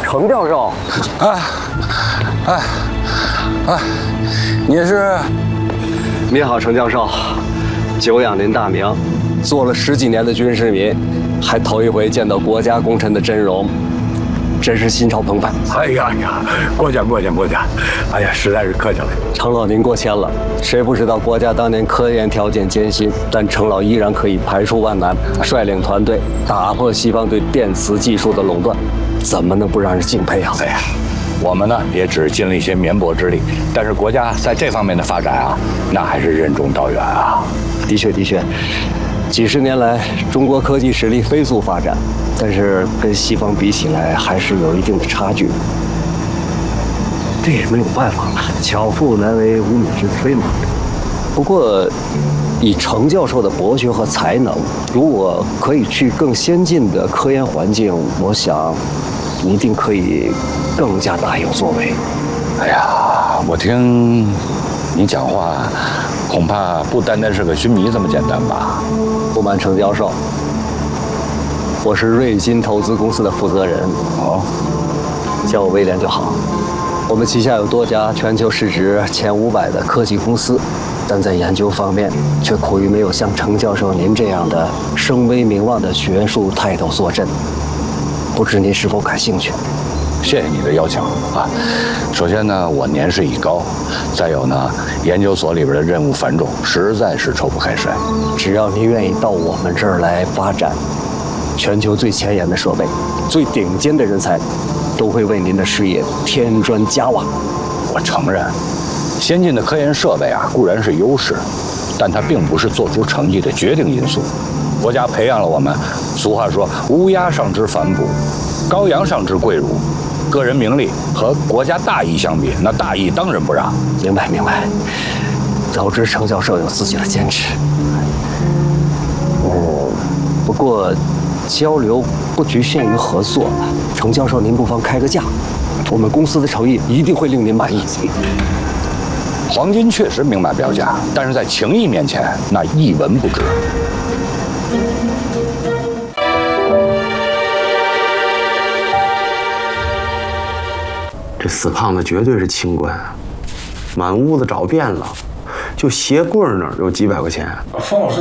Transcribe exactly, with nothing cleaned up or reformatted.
程教授。 哎，哎，哎，你是？ 你好，程教授，久仰您大名，做了十几年的军事迷，还头一回见到国家功臣的真容，真是心潮澎湃。 哎呀呀，过奖过奖过奖，哎呀，实在是客气了。 程老您过谦了，谁不知道国家当年科研条件艰辛，但程老依然可以排除万难，率领团队打破西方对电磁技术的垄断，怎么能不让人敬佩啊？ 哎呀，我们呢也只尽了一些绵薄之力，但是国家在这方面的发展啊，那还是任重道远啊。 的确的确，几十年来中国科技实力飞速发展，但是跟西方比起来还是有一定的差距。这也没有办法了，巧妇难为无米之炊嘛。不过，以程教授的博学和才能，如果可以去更先进的科研环境，我想一定可以更加大有作为。 哎呀，我听你讲话，恐怕不单单是个军迷这么简单吧？ 不瞒程教授，我是瑞金投资公司的负责人。 哦， 叫我威廉就好。我们旗下有多家全球市值前五百的科技公司，但在研究方面却苦于没有像程教授您这样的声威名望的学术泰斗坐镇。不知您是否感兴趣？ 谢谢你的邀请啊！首先呢，我年事已高，再有呢，研究所里边的任务繁重，实在是抽不开身。 只要您愿意到我们这儿来发展，全球最前沿的设备、最顶尖的人才，都会为您的事业添砖加瓦。 我承认，先进的科研设备啊固然是优势，但它并不是做出成绩的决定因素。国家培养了我们，俗话说“乌鸦上知反哺，羔羊上知跪乳”。个人名利和国家大义相比，那大义当仁不让。 明白明白。早知程教授有自己的坚持。哦，不过交流不局限于合作，程教授您不妨开个价，我们公司的诚意一定会令您满意。 黄金确实明码标价，但是在情义面前，那一文不值。 这死胖子绝对是清官，满屋子找遍了，就鞋柜那儿有几百块钱。 方老师。